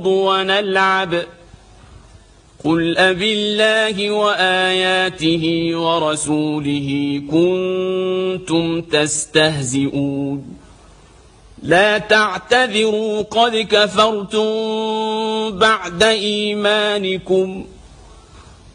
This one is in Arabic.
ونلعب قل أبالله وآياته ورسوله كنتم تستهزئون لا تعتذروا قد كفرتم بعد إيمانكم